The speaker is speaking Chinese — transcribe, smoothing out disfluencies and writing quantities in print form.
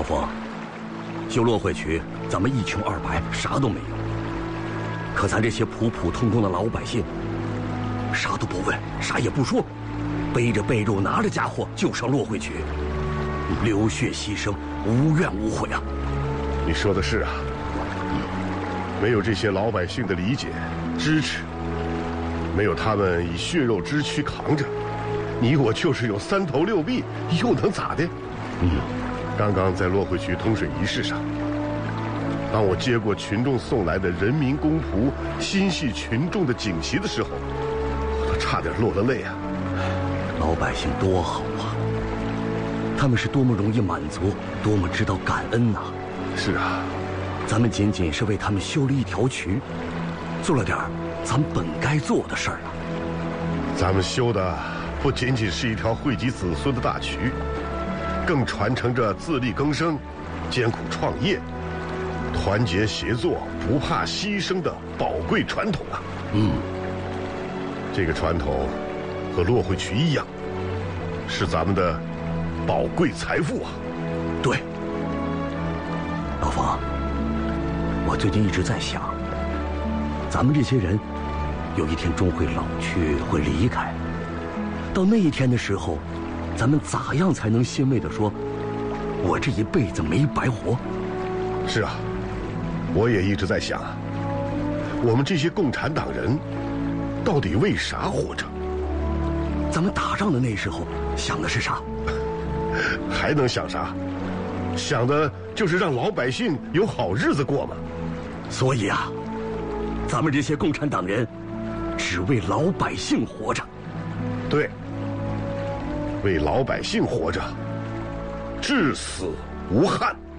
老冯，修洛会渠，咱们一穷二白，啥都没有。可咱这些普普通通的老百姓，啥都不问，啥也不说，背着被褥，拿着家伙就上洛会渠，流血牺牲，无怨无悔啊！ 你说的是啊，没有这些老百姓的理解、支持，没有他们以血肉之躯扛着，你我就是有3头6臂，又能咋的？刚刚在洛会渠通水仪式上，当我接过群众送来的人民公仆，心系群众的锦旗的时候，我都差点落了泪啊！ 老百姓多好啊，他们是多么容易满足，多么知道感恩呐！ 是啊， 咱们仅仅是为他们修了一条渠，做了点咱本该做的事儿啊。 咱们修的不仅仅是一条惠及子孙的大渠，更传承着自力更生、艰苦创业、团结协作、不怕牺牲的宝贵传统啊！这个传统和洛会渠一样，是咱们的宝贵财富啊！ 对，老冯，我最近一直在想，咱们这些人，有一天终会老去，会离开。到那一天的时候，咱们咋样才能欣慰地说，我这一辈子没白活？ 是啊，我也一直在想，我们这些共产党人，到底为啥活着？ 咱们打仗的那时候想的是啥？ 还能想啥？想的就是让老百姓有好日子过嘛。 所以啊，咱们这些共产党人，只为老百姓活着。 对，为老百姓活着，至死无憾。